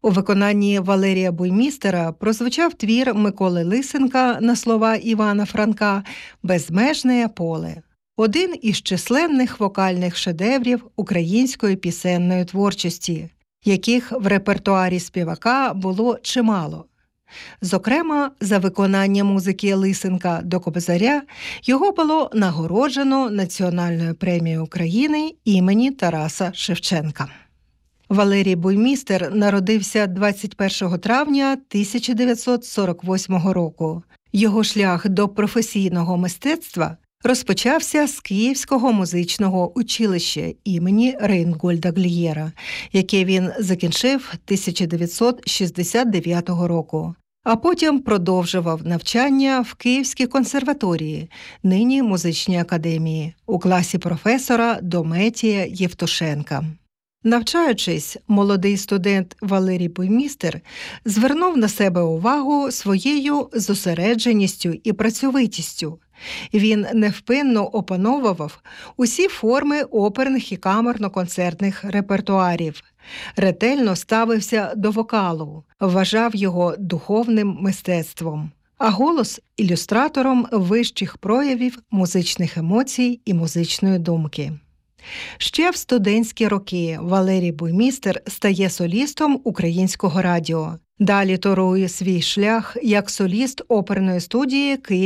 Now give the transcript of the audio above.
У виконанні Валерія Буймістера прозвучав твір Миколи Лисенка на слова Івана Франка «Безмежне поле». Один із численних вокальних шедеврів української пісенної творчості, яких в репертуарі співака було чимало. Зокрема, за виконання музики Лисенка до Кобзаря його було нагороджено Національною премією України імені Тараса Шевченка. Валерій Буймістер народився 21 травня 1948 року. Його шлях до професійного мистецтва розпочався з Київського музичного училища імені Рейнгольда Глієра, яке він закінчив 1969 року, а потім продовжував навчання в Київській консерваторії, нині музичній академії, у класі професора Дометія Євтушенка. Навчаючись, молодий студент Валерій Буймістер звернув на себе увагу своєю зосередженістю і працьовитістю. Він невпинно опановував усі форми оперних і камерно-концертних репертуарів, ретельно ставився до вокалу, вважав його духовним мистецтвом, а голос – ілюстратором вищих проявів музичних емоцій і музичної думки. Ще в студентські роки Валерій Буймістер стає солістом Українського радіо. Далі торує свій шлях як соліст оперної студії